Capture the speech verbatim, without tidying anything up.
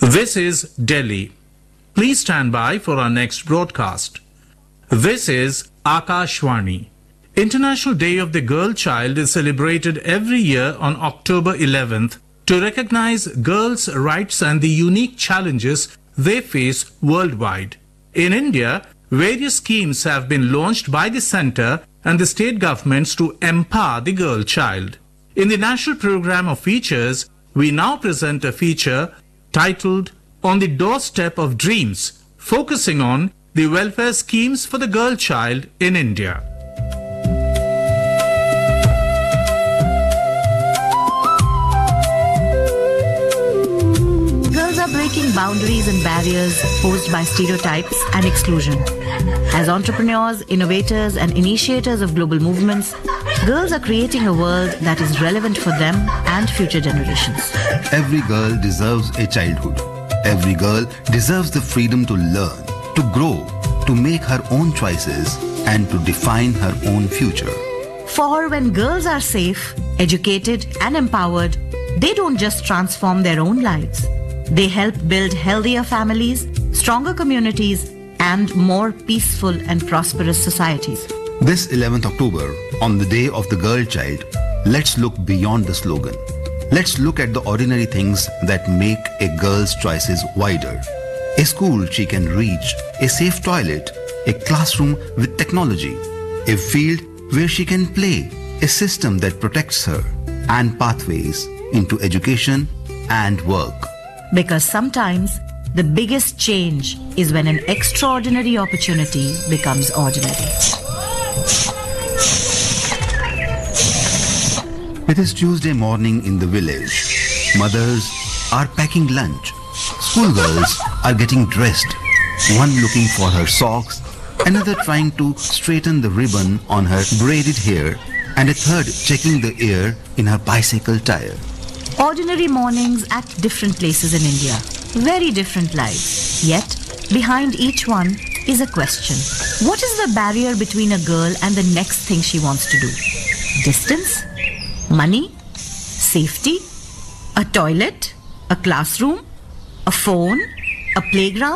This is Delhi. Please stand by for our next broadcast. This is Akashvani. International Day of the Girl Child is celebrated every year on October eleventh to recognize girls' rights and the unique challenges they face worldwide. In India, various schemes have been launched by the centre and the state governments to empower the girl child. In the national program of features, we now present a feature titled On the Doorstep of Dreams, focusing on the welfare schemes for the girl child in India. Girls are breaking boundaries and barriers posed by stereotypes and exclusion. As entrepreneurs, innovators, and initiators of global movements, girls are creating a world that is relevant for them and future generations. Every girl deserves a childhood. Every girl deserves the freedom to learn, to grow, to make her own choices, and to define her own future. For when girls are safe, educated, and empowered, they don't just transform their own lives. They help build healthier families, stronger communities, and more peaceful and prosperous societies. This eleventh October, on the Day of the Girl Child, let's look beyond the slogan. Let's look at the ordinary things that make a girl's choices wider. A school she can reach, a safe toilet, a classroom with technology, a field where she can play, a system that protects her, and pathways into education and work. Because sometimes the biggest change is when an extraordinary opportunity becomes ordinary. It is Tuesday morning in the village. Mothers are packing lunch. Schoolgirls are getting dressed. One looking for her socks, another trying to straighten the ribbon on her braided hair, and a third checking the air in her bicycle tire. Ordinary mornings at different places in India. Very different lives. Yet, behind each one is a question. What is the barrier between a girl and the next thing she wants to do? Distance? Money? Safety? A toilet? A classroom? A phone? A playground?